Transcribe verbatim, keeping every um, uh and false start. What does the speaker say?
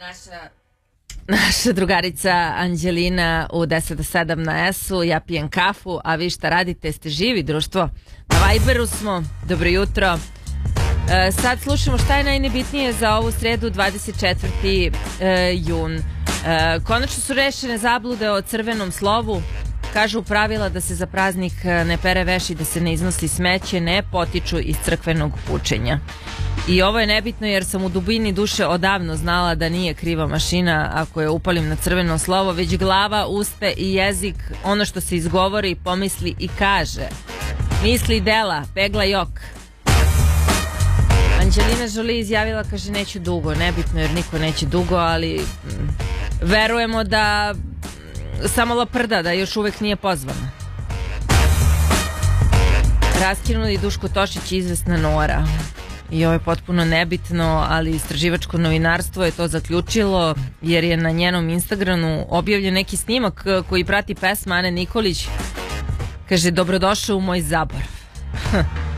naša Naša drugarica Anđelina u deset do sedam na S-u, ja pijem kafu, a vi šta radite, ste živi društvo? Na Viberu smo, dobro jutro. E, sad slušamo šta je najnebitnije za ovu sredu, dvadeset četvrti jun. E, konačno su rešene zablude o crvenom slovu. Kažu pravila da se za praznik ne pere veš i da se ne iznosi smeće, ne potiču iz crkvenog učenja. I ovo je nebitno jer sam u dubini duše odavno znala da nije kriva mašina ako je upalim na crveno slovo, već glava, uste i jezik, ono što se izgovori, pomisli i kaže. Misli i dela, pegla jok. Anđelina Jolie izjavila, kaže, neću dugo, nebitno jer niko neće dugo, ali mm, verujemo da samo laprda, da još uvek nije pozvana. Raskinuli Duško Tošić i izvesna Nora. I ovo je potpuno nebitno, ali istraživačko novinarstvo je to zaključilo jer je na njenom Instagramu objavljen neki snimak koji prati pesma Ane Nikolić. Kaže, dobrodošao u moj zaborav.